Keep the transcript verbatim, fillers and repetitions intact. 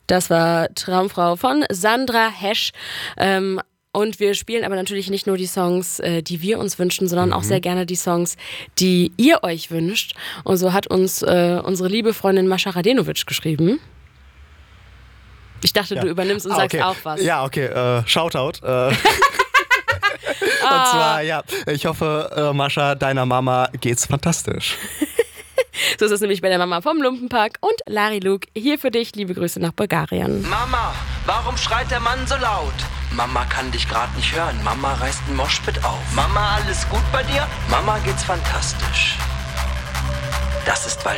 Das war Traumfrau von Sandra Hesch. Ähm, und wir spielen aber natürlich nicht nur die Songs, äh, die wir uns wünschen, sondern mhm. auch sehr gerne die Songs, die ihr euch wünscht. Und so hat uns äh, unsere liebe Freundin Mascha Radenovic geschrieben. Ich dachte, ja. du übernimmst und ah, sagst okay. auch was. Ja, okay. Äh, Shoutout. Äh. Und ah. zwar, ja, ich hoffe, äh, Mascha, deiner Mama geht's fantastisch. So ist es nämlich bei der Mama vom Lumpenpack und Lari Luke. Hier für dich, liebe Grüße nach Bulgarien. Mama, warum schreit der Mann so laut? Mama kann dich gerade nicht hören. Mama reißt ein Moshpit auf. Mama, alles gut bei dir? Mama geht's fantastisch. Das ist, weil